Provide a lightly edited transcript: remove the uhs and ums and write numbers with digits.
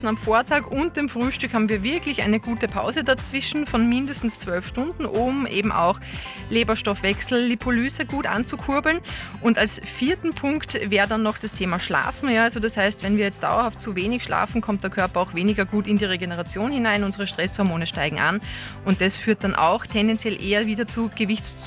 Am Vortag und dem Frühstück haben wir wirklich eine gute Pause dazwischen von mindestens 12 Stunden, um eben auch Leberstoffwechsel, Lipolyse gut anzukurbeln. Und als vierten Punkt wäre dann noch das Thema Schlafen. Ja, also das heißt, wenn wir jetzt dauerhaft zu wenig schlafen, kommt der Körper auch weniger gut in die Regeneration hinein, unsere Stresshormone steigen an und das führt dann auch tendenziell eher wieder zu Gewichtszunahme